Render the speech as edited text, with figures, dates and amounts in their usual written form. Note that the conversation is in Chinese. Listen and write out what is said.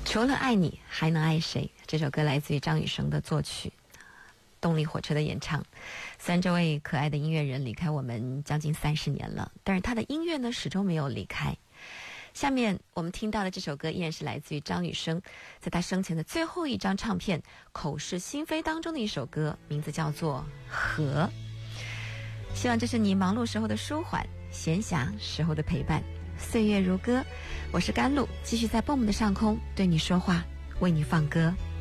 除了爱你还能爱谁，这首歌来自于张雨生的作曲，动力火车的演唱。虽然这位可爱的音乐人离开我们将近30年了，但是他的音乐呢始终没有离开。下面我们听到的这首歌依然是来自于张雨生在他生前的最后一张唱片《口是心非》当中的一首歌，名字叫做《和》。希望这是你忙碌时候的舒缓，闲暇时候的陪伴。岁月如歌，我是甘露，继续在蹦蹦的上空对你说话，为你放歌。